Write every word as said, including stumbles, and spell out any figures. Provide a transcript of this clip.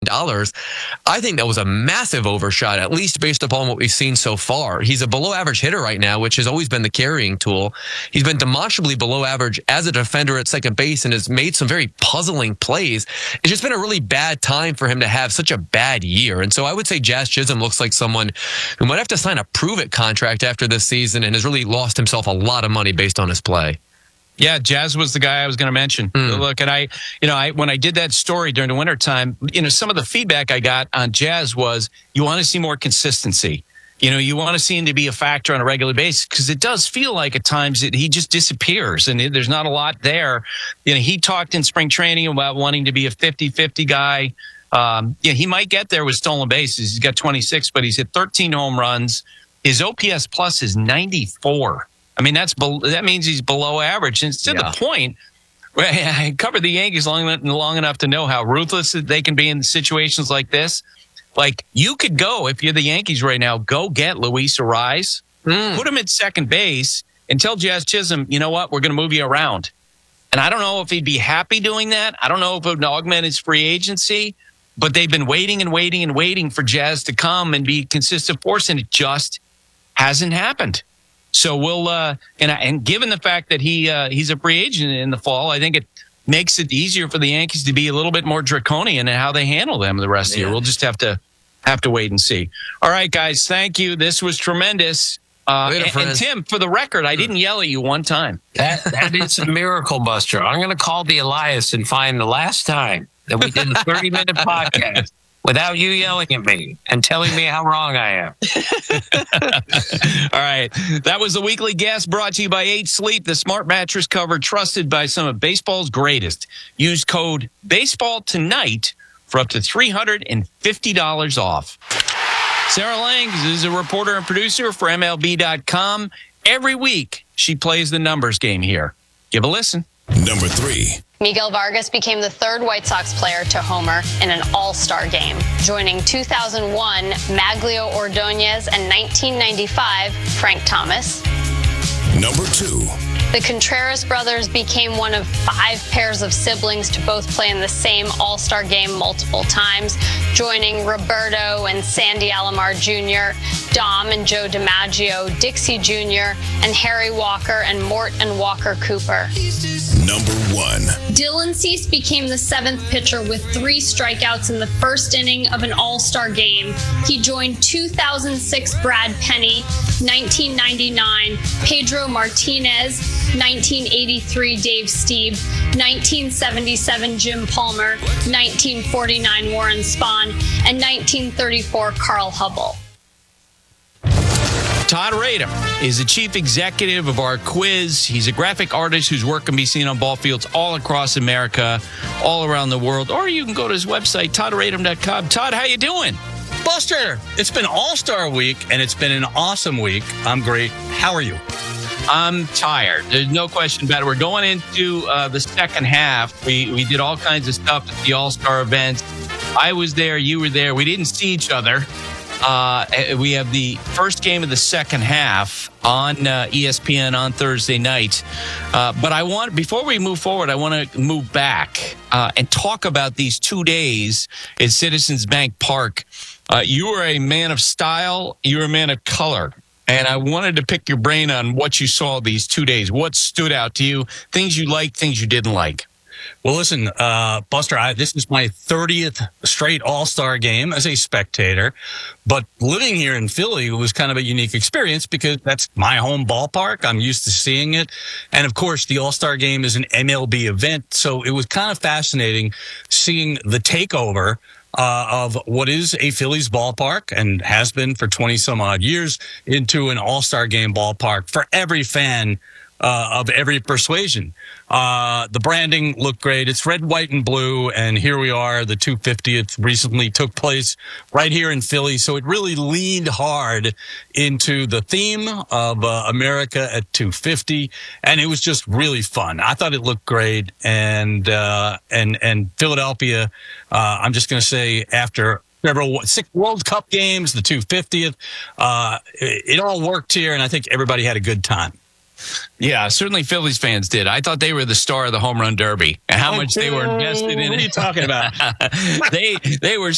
dollars. I think that was a massive overshot, at least based upon what we've seen so far. He's a below average hitter right now, which has always been the carrying tool. He's been demonstrably below average as a defender at second base and has made some very puzzling plays. It's just been a really bad time for him to have such a bad year. And so I would say Jazz Chisholm looks like someone who might have to sign a prove-it contract after this season and has really lost himself a lot of money based on his play. Yeah, Jazz was the guy I was going to mention. Mm. Look, and I, you know, I when I did that story during the wintertime, you know, some of the feedback I got on Jazz was you want to see more consistency. You know, you want to see him to be a factor on a regular basis because it does feel like at times that he just disappears and it, there's not a lot there. You know, he talked in spring training about wanting to be a fifty-fifty guy. Um, yeah, he might get there with stolen bases. He's got twenty-six, but he's hit thirteen home runs. His O P S plus is ninety-four. I mean, that's that means he's below average. And it's to yeah. the point where I covered the Yankees long, long enough to know how ruthless they can be in situations like this. Like, you could go, if you're the Yankees right now, go get Luis Arraez, mm. put him at second base, and tell Jazz Chisholm, you know what, we're going to move you around. And I don't know if he'd be happy doing that. I don't know if it would augment his free agency. But they've been waiting and waiting and waiting for Jazz to come and be a consistent force, and it just hasn't happened. So we'll uh, and and given the fact that he uh, he's a free agent in the fall, I think it makes it easier for the Yankees to be a little bit more draconian in how they handle them the rest yeah. of the year. We'll just have to have to wait and see. All right, guys, thank you. This was tremendous. Uh, and, and Tim, for the record, I didn't yell at you one time. That that is a miracle, Buster. I'm going to call the Elias and find the last time that we did a thirty minute podcast without you yelling at me and telling me how wrong I am. All right. That was the weekly guest brought to you by eight sleep, the smart mattress cover trusted by some of baseball's greatest. Use code BASEBALL TONIGHT for up to three hundred fifty dollars off. Sarah Lang is a reporter and producer for M L B dot com. Every week, she plays the numbers game here. Give a listen. Number three. Miguel Vargas became the third White Sox player to homer in an all-star game, joining two thousand one Maglio Ordonez and nineteen ninety-five Frank Thomas. Number two. The Contreras brothers became one of five pairs of siblings to both play in the same all-star game multiple times, joining Roberto and Sandy Alomar Junior, Dom and Joe DiMaggio, Dixie Junior, and Harry Walker and Mort and Walker Cooper. Number one. Dylan Cease became the seventh pitcher with three strikeouts in the first inning of an all-star game. He joined two thousand six Brad Penny, nineteen ninety-nine Pedro Martinez, nineteen eighty-three Dave Stieb, nineteen seventy-seven Jim Palmer, nineteen forty-nine Warren Spahn, and nineteen thirty-four Carl Hubble. Todd Radom is the chief executive of our quiz. He's a graphic artist whose work can be seen on ball fields all across America, all around the world. Or you can go to his website, todd radom dot com. Todd, how you doing? Buster, it's been All-Star Week, and it's been an awesome week. I'm great. How are you? I'm tired. There's no question about it. We're going into uh, the second half. We we did all kinds of stuff at the All-Star events. I was there. You were there. We didn't see each other. Uh, we have the first game of the second half on uh, E S P N on Thursday night. Uh, but I want, before we move forward, I want to move back uh, and talk about these two days at Citizens Bank Park. Uh, you were a man of style. You were a man of color. And I wanted to pick your brain on what you saw these two days. What stood out to you? Things you liked, things you didn't like. Well, listen, uh, Buster, I, this is my thirtieth straight All-Star game as a spectator. But living here in Philly was kind of a unique experience because that's my home ballpark. I'm used to seeing it. And, of course, the All-Star game is an M L B event. So it was kind of fascinating seeing the takeover Uh, of what is a Phillies ballpark and has been for twenty some odd years into an all-star game ballpark for every fan uh, of every persuasion. Uh, the branding looked great. It's red, white, and blue. And here we are. The two hundred fiftieth recently took place right here in Philly. So it really leaned hard into the theme of uh, America at two fifty. And it was just really fun. I thought it looked great. And, uh, and, and Philadelphia, uh, I'm just going to say after several six World Cup games, the two hundred fiftieth, uh, it, it all worked here. And I think everybody had a good time. Yeah, certainly Phillies fans did. I thought they were the star of the home run derby and how much they were invested in it. What are you talking about? they they were